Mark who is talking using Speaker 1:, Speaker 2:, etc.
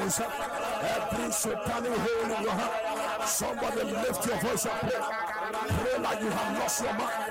Speaker 1: hands up. Every satanic hole in your heart. Somebody lift your voice and pray. Pray like you have lost your mind.